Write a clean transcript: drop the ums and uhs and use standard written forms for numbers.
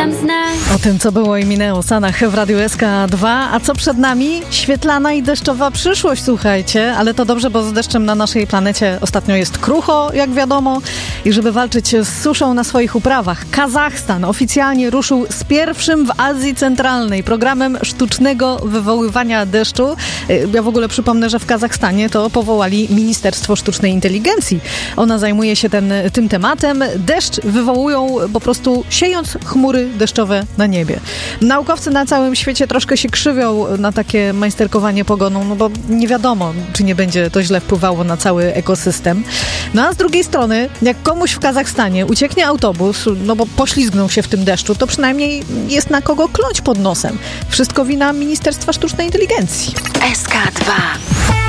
dam znać. O tym, co było i minęło, Sanach w Radiu SK2. A co przed nami? Świetlana i deszczowa przyszłość, słuchajcie. Ale to dobrze, bo z deszczem na naszej planecie ostatnio jest krucho, jak wiadomo. I żeby walczyć z suszą na swoich uprawach, Kazachstan oficjalnie ruszył z pierwszym w Azji Centralnej programem sztucznego wywoływania deszczu. Ja w ogóle przypomnę, że w Kazachstanie to powołali Ministerstwo Sztucznej Inteligencji. Ona zajmuje się tym tematem. Deszcz wywołują po prostu siejąc chmury deszczowe na niebie. Naukowcy na całym świecie troszkę się krzywią na takie majsterkowanie pogodą, no bo nie wiadomo, czy nie będzie to źle wpływało na cały ekosystem. No a z drugiej strony, jak komuś w Kazachstanie ucieknie autobus, no bo poślizgnął się w tym deszczu, to przynajmniej jest na kogo kląć pod nosem. Wszystko wina Ministerstwa Sztucznej Inteligencji. SK2